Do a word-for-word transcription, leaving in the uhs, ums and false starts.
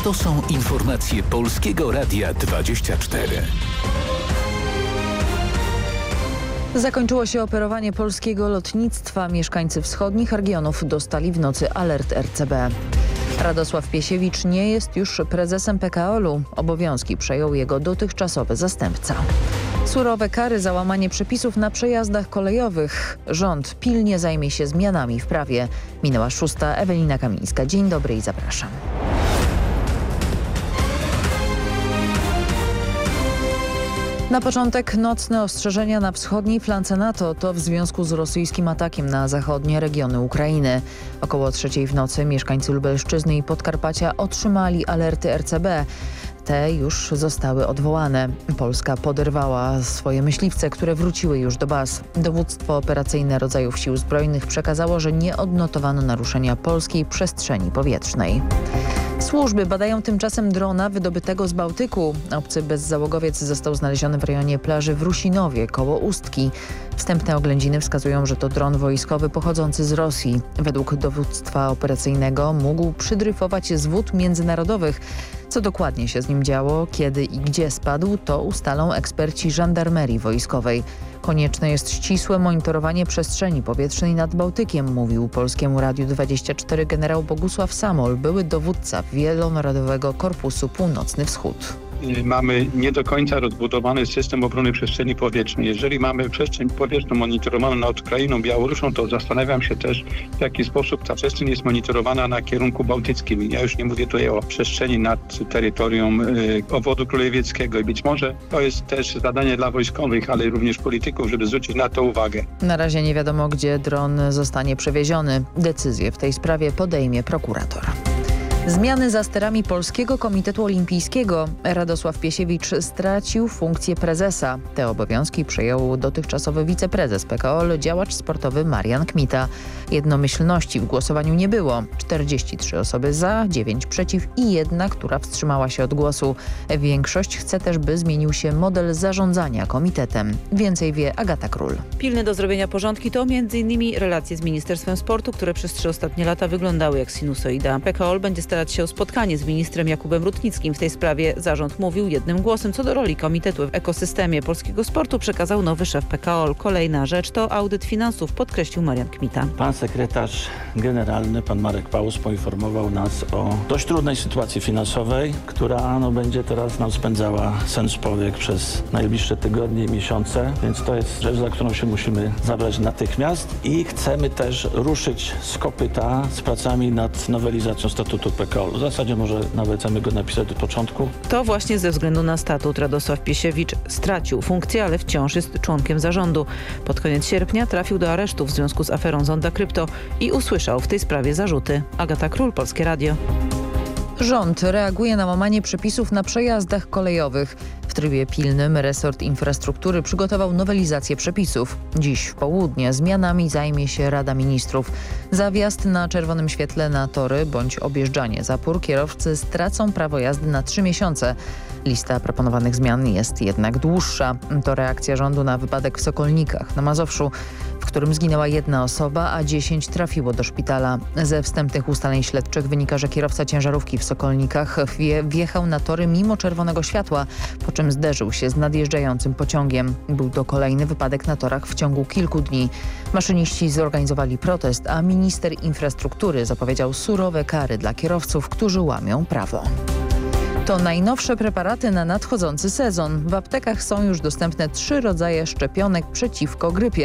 To są informacje Polskiego Radia dwadzieścia cztery. Zakończyło się operowanie polskiego lotnictwa. Mieszkańcy wschodnich regionów dostali w nocy alert R C B. Radosław Piesiewicz nie jest już prezesem P K O L u. Obowiązki przejął jego dotychczasowy zastępca. Surowe kary za łamanie przepisów na przejazdach kolejowych. Rząd pilnie zajmie się zmianami w prawie. Minęła szósta. Ewelina Kamińska. Dzień dobry i zapraszam. Na początek nocne ostrzeżenia na wschodniej flance NATO to w związku z rosyjskim atakiem na zachodnie regiony Ukrainy. Około trzeciej w nocy mieszkańcy Lubelszczyzny i Podkarpacia otrzymali alerty R C B. Te już zostały odwołane. Polska poderwała swoje myśliwce, które wróciły już do baz. Dowództwo operacyjne rodzajów sił zbrojnych przekazało, że nie odnotowano naruszenia polskiej przestrzeni powietrznej. Służby badają tymczasem drona wydobytego z Bałtyku. Obcy bezzałogowiec został znaleziony w rejonie plaży w Rusinowie koło Ustki. Wstępne oględziny wskazują, że to dron wojskowy pochodzący z Rosji. Według dowództwa operacyjnego mógł przydryfować z wód międzynarodowych. Co dokładnie się z nim działo, kiedy i gdzie spadł, to ustalą eksperci żandarmerii wojskowej. Konieczne jest ścisłe monitorowanie przestrzeni powietrznej nad Bałtykiem, mówił Polskiemu Radiu dwadzieścia cztery generał Bogusław Samol, były dowódca Wielonarodowego Korpusu Północny Wschód. Mamy nie do końca rozbudowany system obrony przestrzeni powietrznej. Jeżeli mamy przestrzeń powietrzną monitorowaną nad Ukrainą, Białorusią, to zastanawiam się też, w jaki sposób ta przestrzeń jest monitorowana na kierunku bałtyckim. Ja już nie mówię tutaj o przestrzeni nad terytorium y, obwodu królewieckiego i być może to jest też zadanie dla wojskowych, ale również polityków, żeby zwrócić na to uwagę. Na razie nie wiadomo, gdzie dron zostanie przewieziony. Decyzję w tej sprawie podejmie prokurator. Zmiany za sterami Polskiego Komitetu Olimpijskiego. Radosław Piesiewicz stracił funkcję prezesa. Te obowiązki przejął dotychczasowy wiceprezes P K O L, działacz sportowy Marian Kmita. Jednomyślności w głosowaniu nie było. czterdzieści trzy osoby za, dziewięć przeciw i jedna, która wstrzymała się od głosu. Większość chce też, by zmienił się model zarządzania komitetem. Więcej wie Agata Król. Pilne do zrobienia porządki to między innymi relacje z Ministerstwem Sportu, które przez trzy ostatnie lata wyglądały jak sinusoida. P K O L będzie starać się o spotkanie z ministrem Jakubem Rutnickim. W tej sprawie zarząd mówił jednym głosem. Co do roli komitetu w ekosystemie polskiego sportu przekazał nowy szef P K O L. Kolejna rzecz to audyt finansów, podkreślił Marian Kmita. Pan sekretarz generalny, pan Marek Paus, poinformował nas o dość trudnej sytuacji finansowej, która no, będzie teraz nam spędzała sen z powiek przez najbliższe tygodnie i miesiące, więc to jest rzecz, za którą się musimy zabrać natychmiast i chcemy też ruszyć z kopyta z pracami nad nowelizacją statutu P K O L. W zasadzie może nawet chcemy go napisać do początku. To właśnie ze względu na statut Radosław Piesiewicz stracił funkcję, ale wciąż jest członkiem zarządu. Pod koniec sierpnia trafił do aresztu w związku z aferą Zonda Krypto i usłyszał w tej sprawie zarzuty. Agata Król, Polskie Radio. Rząd reaguje na łamanie przepisów na przejazdach kolejowych. W trybie pilnym resort infrastruktury przygotował nowelizację przepisów. Dziś w południe zmianami zajmie się Rada Ministrów. Za wjazd na czerwonym świetle na tory bądź objeżdżanie zapór kierowcy stracą prawo jazdy na trzy miesiące. Lista proponowanych zmian jest jednak dłuższa. To reakcja rządu na wypadek w Sokolnikach na Mazowszu, w którym zginęła jedna osoba, a dziesięć trafiło do szpitala. Ze wstępnych ustaleń śledczych wynika, że kierowca ciężarówki w Sokolnikach wjechał na tory mimo czerwonego światła, po czym zderzył się z nadjeżdżającym pociągiem. Był to kolejny wypadek na torach w ciągu kilku dni. Maszyniści zorganizowali protest, a minister infrastruktury zapowiedział surowe kary dla kierowców, którzy łamią prawo. To najnowsze preparaty na nadchodzący sezon. W aptekach są już dostępne trzy rodzaje szczepionek przeciwko grypie.